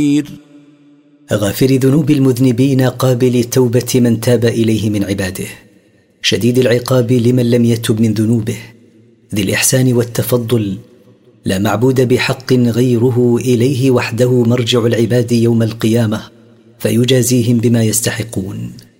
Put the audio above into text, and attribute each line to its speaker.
Speaker 1: غافر ذنوب المذنبين قابل التوبة من تاب إليه من عباده، شديد العقاب لمن لم يتب من ذنوبه، ذي الإحسان والتفضل، لا معبود بحق غيره، إليه وحده مرجع العباد يوم القيامة فيجازيهم بما يستحقون.